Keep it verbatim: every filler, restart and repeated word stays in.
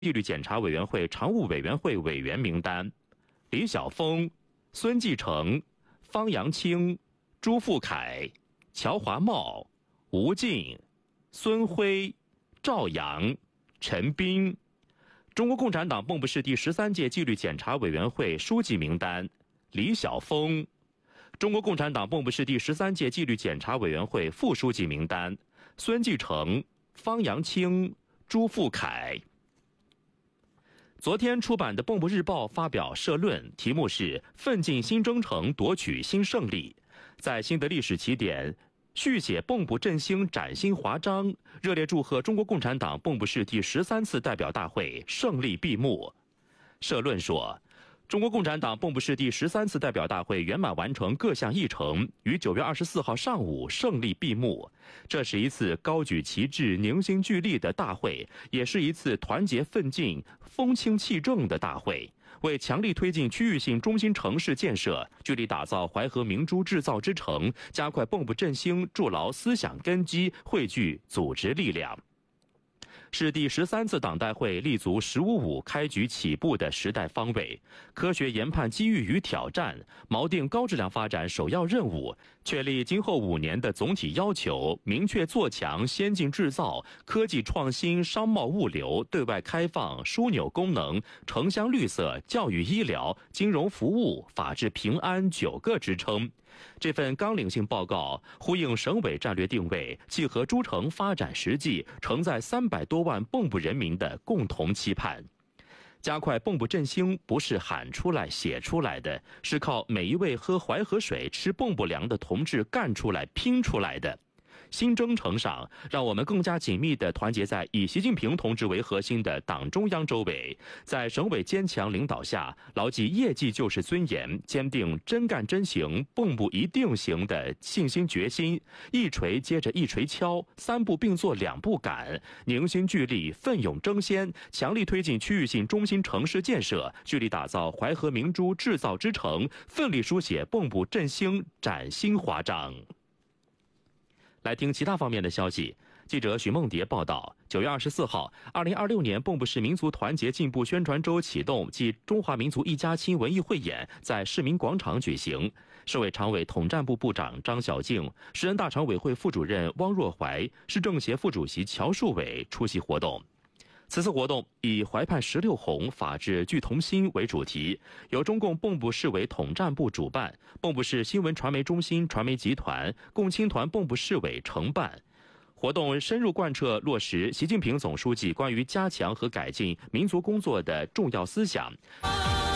纪律检查委员会常务委员会委员名单：李晓峰、孙继成、方阳清、朱富凯、乔华茂、吴静、孙辉、赵阳、陈斌。中国共产党蚌埠市第十三届纪律检查委员会书记名单：李晓峰。中国共产党蚌埠市第十三届纪律检查委员会副书记名单：孙继成、方阳清、朱富凯。昨天出版的《蚌埠日报》发表社论，题目是“奋进新征程，夺取新胜利”。在新的历史起点，续写蚌埠振兴崭新华章，热烈祝贺中国共产党蚌埠市第十三次代表大会胜利闭幕。社论说，中国共产党蚌埠市第十三次代表大会圆满完成各项议程，于九月二十四号上午胜利闭幕。这是一次高举旗帜、凝心聚力的大会，也是一次团结奋进、风清气正的大会。为强力推进区域性中心城市建设，聚力打造淮河明珠制造之城，加快蚌埠振兴，筑牢思想根基，汇聚组织力量。是第十三次党代会立足“十五五”开局起步的时代方位，科学研判机遇与挑战，锚定高质量发展首要任务，确立今后五年的总体要求，明确做强先进制造、科技创新、商贸物流、对外开放、枢纽功能、城乡绿色、教育医疗、金融服务、法治平安九个支撑。这份纲领性报告呼应省委战略定位，契合诸城发展实际，承载三百多万蚌埠人民的共同期盼。加快蚌埠振兴不是喊出来写出来的，是靠每一位喝淮河水、吃蚌埠粮的同志干出来、拼出来的。新征程上，让我们更加紧密地团结在以习近平同志为核心的党中央周围，在省委坚强领导下，牢记业绩就是尊严，坚定真干真行、蚌埠一定行的信心决心，一锤接着一锤敲，三步并作两步赶，凝心聚力，奋勇争先，强力推进区域性中心城市建设，聚力打造淮河明珠制造之城，奋力书写蚌埠振兴崭新华章。来听其他方面的消息。记者许梦蝶报道，九月二十四号，二零二六年蚌埠市民族团结进步宣传周启动暨中华民族一家亲文艺汇演在市民广场举行。市委常委统战部部长张晓静、市人大常委会副主任汪若怀、市政协副主席乔树伟出席活动。此次活动以怀盼十六红、法治聚同心为主题，由中共蚌埠市委统战部主办，蚌埠市新闻传媒中心传媒集团、共青团蚌埠市委承办。活动深入贯彻落实习近平总书记关于加强和改进民族工作的重要思想。